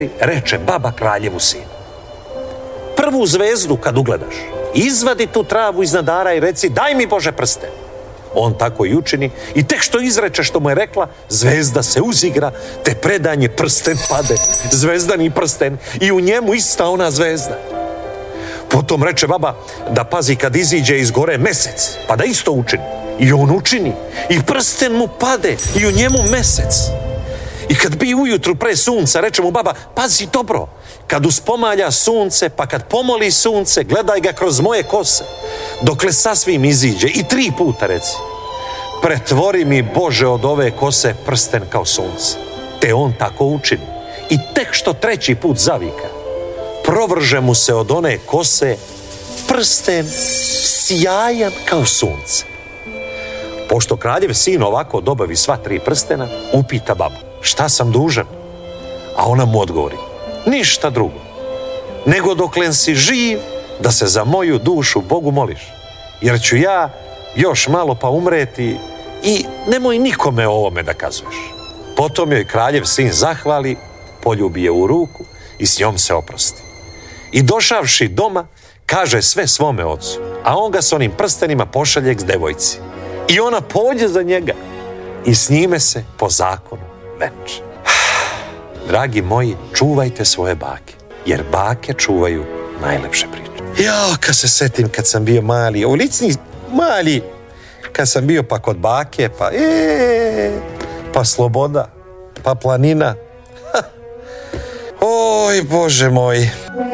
reče baba kraljevu sinu: prvu zvezdu kad ugledaš, izvadi tu travu iz nadara i reci: daj mi Bože prsten. On tako i učini i tek što izreče što mu je rekla, zvezda se uzigra, te predanje prsten pade, zvezdani prsten, i u njemu ista ona zvezda. Potom reče baba da pazi kad iziđe iz gore mesec, pa da isto učini. I on učini i prsten mu pade i u njemu mesec. I kad bi ujutru pre sunca, reče mu baba: pazi dobro, kad uspomalja sunce, pa kad pomoli sunce, gledaj ga kroz moje kose, dokle sasvim iziđe, i 3 puta reci: pretvori mi Bože od ove kose prsten kao sunce. Te on tako učini i tek što 3. put zavika, provrže mu se od one kose prsten sjajan kao sunce. Pošto kraljev sin ovako dobavi sva 3 prstena, upita babu: šta sam dužan? A ona mu odgovori: ništa drugo, nego doklen si živ da se za moju dušu Bogu moliš, jer ću ja još malo pa umreti i nemoj nikome o ovome da kazuješ. Potom joj kraljev sin zahvali, poljubi je u ruku i s njom se oprosti. I došavši doma, kaže sve svome ocu, a on ga s onim prstenima pošalje k devojci. I ona pođe za njega i s njime se po zakonu venče. Dragi moji, čuvajte svoje bake, jer bake čuvaju najlepše priče. Jao, kad se setim kad sam bio mali, u licni mali, kad sam bio pa kod bake, pa sloboda, pa planina. Oj, Bože moj.